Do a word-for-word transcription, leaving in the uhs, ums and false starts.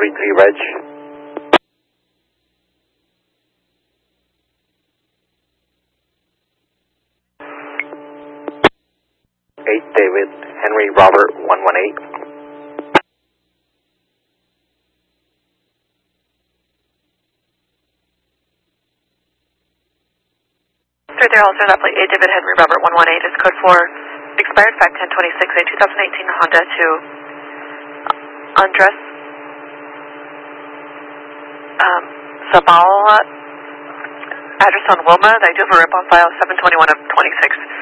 forty-three Reg. eight David, Henry Robert one one eight. three zero zero, that plate eight David, Henry Robert one one eight is code for expired five ten twenty-six, a two thousand eighteen Honda to Andres um, Zabala, address on Wilma. I do have a rip on file seven twenty-one of twenty-six.